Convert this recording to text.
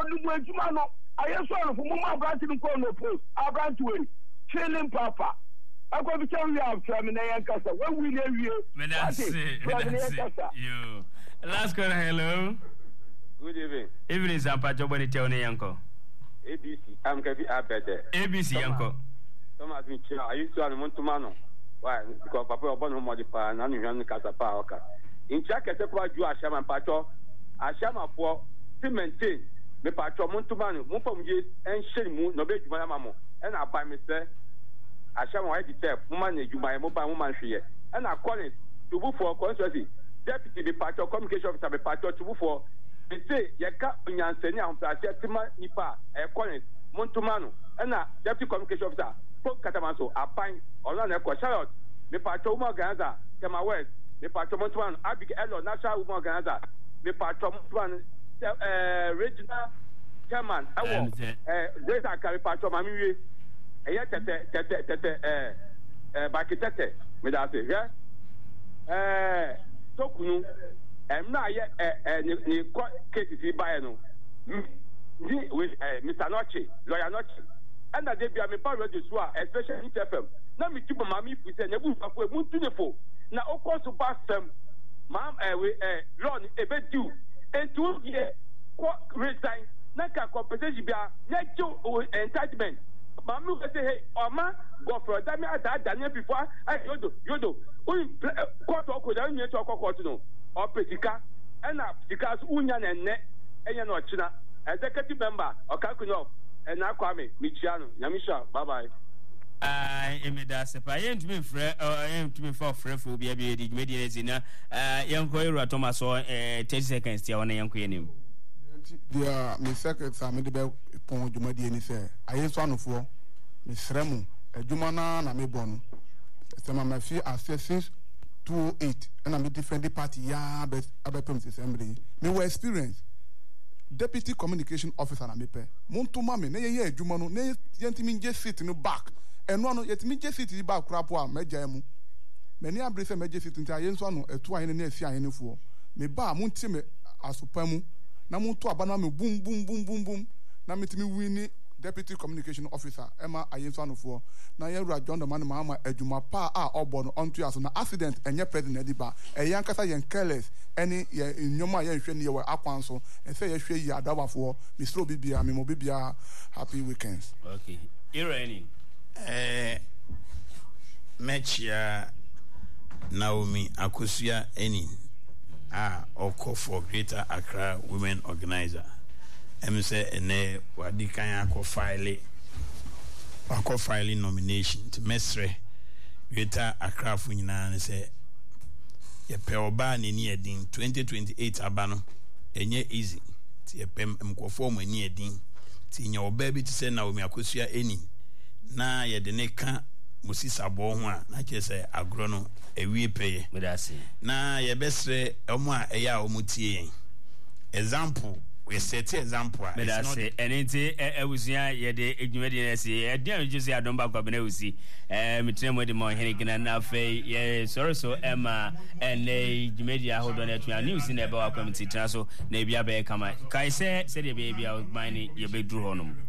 the way to man. I am sorry for my branch in corner post. I branch way. Feeling papa. I'm going to tell you after I'm in Yankasa. When we leave you, you. Last call, hello. Good evening. Evening, Sampacho, when you tell me, Yanko. ABC, I'm going to be better. ABC, Yanko. Thomas Mitchell, I used to have Montumano. Why? Because Papa Obon modify and I'm Casa Parka. In Czech, I said, what you are Shaman Pacho, I shall for to maintain the Pacho Montumano, Mupom Gate, and Shemu, no big Mamamo, and I buy Mr. I shall want to tell woman, you buy a mobile woman here, and I call it to move for constituency. Deputy the Pacho communication officer, the Pacho to move for. They say, Yaka, Yansenia, and Placetima Nipa, a calling Montumano, and a deputy communication officer, Pope Catamaso, a pine, or not a Charlotte, the Pacho Morganza, Kema West, the Pacho Montuan, Abigail, National Morganza, the Pacho Montuan, regional chairman, Greater Carry Pacho Mammy, a yet Bakitete, Medase, yeah? Tokunu. Now yet cases by no with Mr. Noche, lawyer Noche, and that they be a power register, especially FM. Now, me keep my if we say, Nebu, we move to the phone. Now, of course, to pass them, ma'am, loan a bit due, and 2 years, resign, Naka compensation be a natural entitlement. Mamu say, hey, Oma, go for a damn Daniel before I yodo, court or could I need to court to know. Or Petica, and up because Union and Net, and you're not China, executive member, or Kakunov, and now Kwame, Michiano, Yamisha, bye bye. I am to be friend, or I am to be for friend for be a medias in young Koira Thomas or 10 seconds still on a young queen. Dear Miss Secretary, I'm the bell upon Jumadi and say, I am one of 4, Miss Remu, a Jumana, and a Mebon. Some of my fear are since 208, and I'm a different party, yeah, but about assembly. Me were experience. Deputy Communication Officer, and I pay. Montumame, nay, Jumano, nay, Yentimin just sit in the back, and one yet me just sit in the back, crapwa, Majamu. Many are brave and major sit in Tayensano, a 2 in the Sia in 4. Me ba, Muntime, Asupamu, Namuntu Abanami, boom, boom, boom, boom, boom. Namitimi Winnie. Deputy Communication Officer Emma Ayensano for na yera John the man mama ejuma pa obon onto aso na accident enye president ediba eyankasa yen careless any ye nyoma ye hwe ne ye akwanso e say ye hwe yi adawafo Mr. Bibia me mo bibia happy weekends. Okay. Irene Mechia Naomi Akosua Enin oko for Greater Accra Women Organizer. Say ene wadi kan akọ file nomination to Mestre Greater Accra fu nyina ne say ye pe oba ne ni edin 2028 abano enye easy ti ye pe mkofo mo ni edin ti nya oba bi ti say na Naomi Akosua eni na ye de ne ka musisa bo ho a na che say agro no ewie peye na ye besre omo a eya omutie example. We set example. But I say anything. Was here. You the educated. I didn't just say I don't back up. I see. Me train with the more Henrikin and now Faye. Yeah, sorry. So Emma and the media hold on to your news in about community transfer. Maybe I better come. Kai say the baby I was buying your big drew on them.